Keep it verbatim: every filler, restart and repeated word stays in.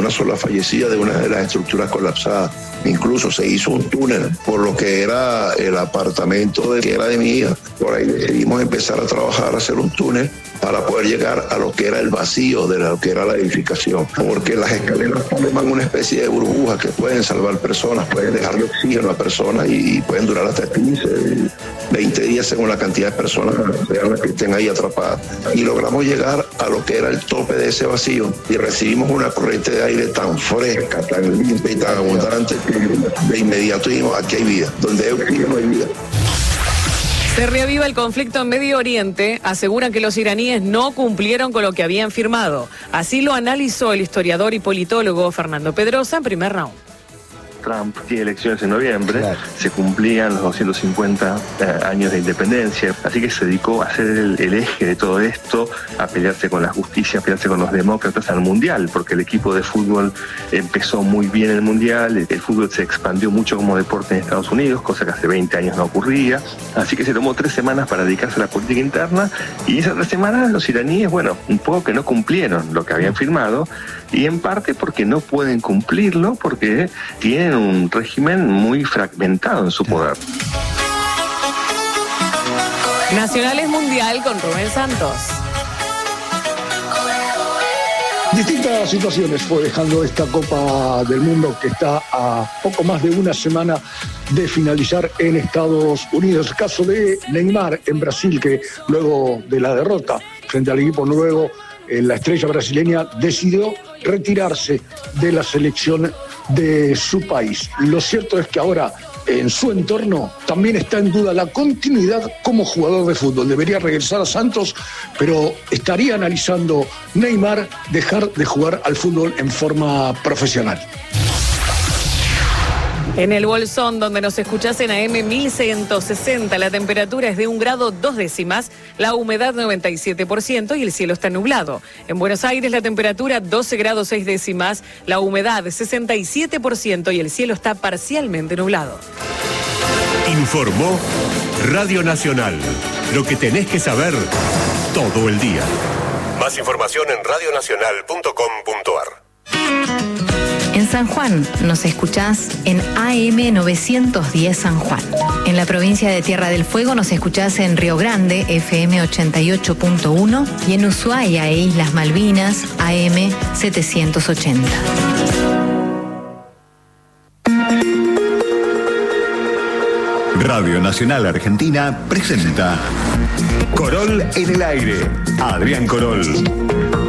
persona sola fallecida de una de las estructuras colapsadas. Incluso se hizo un túnel por lo que era el apartamento de, que era de mi hija. Por ahí decidimos empezar a trabajar, a hacer un túnel para poder llegar a lo que era el vacío de lo que era la edificación. Porque las escaleras forman una especie de burbujas que pueden salvar personas, pueden dejarle oxígeno a personas y pueden durar hasta quince, veinte días según la cantidad de personas que estén ahí atrapadas. Y logramos llegar a lo que era el tope de ese vacío y recibimos una corriente de aire tan fresca, tan limpia y tan abundante que de inmediato dijimos, aquí hay vida, donde hay oxígeno hay vida. Se reaviva el conflicto en Medio Oriente. Aseguran que los iraníes no cumplieron con lo que habían firmado. Así lo analizó el historiador y politólogo Fernando Pedrosa en primer round. Trump tiene elecciones en noviembre, claro. Se cumplían los doscientos cincuenta eh, años de independencia, así que se dedicó a ser el, el eje de todo esto, a pelearse con la justicia, a pelearse con los demócratas al Mundial, porque el equipo de fútbol empezó muy bien el Mundial, el, el fútbol se expandió mucho como deporte en Estados Unidos, cosa que hace veinte años no ocurría, así que se tomó tres semanas para dedicarse a la política interna, y esas tres semanas los iraníes, bueno, un poco que no cumplieron lo que habían firmado, y en parte porque no pueden cumplirlo, porque tienen un régimen muy fragmentado en su poder. Nacionales Mundial con Rubén Santos. Distintas situaciones fue dejando esta Copa del Mundo que está a poco más de una semana de finalizar en Estados Unidos. El caso de Neymar en Brasil, que luego de la derrota frente al equipo noruego, la estrella brasileña decidió retirarse de la selección de su país. Lo cierto es que ahora en su entorno también está en duda la continuidad como jugador de fútbol. Debería regresar a Santos, pero estaría analizando Neymar dejar de jugar al fútbol en forma profesional. En el Bolsón, donde nos escuchás en A M mil ciento sesenta, la temperatura es de un grado dos décimas, la humedad noventa y siete por ciento y el cielo está nublado. En Buenos Aires la temperatura doce grados seis décimas, la humedad sesenta y siete por ciento y el cielo está parcialmente nublado. Informó Radio Nacional. Lo que tenés que saber todo el día. Más información en radio nacional punto com punto a r. En San Juan nos escuchás en A M novecientos diez San Juan. En la provincia de Tierra del Fuego nos escuchás en Río Grande, F M ochenta y ocho punto uno, y en Ushuaia e Islas Malvinas, A M setecientos ochenta. Radio Nacional Argentina presenta Corol en el aire. Adrián Corol.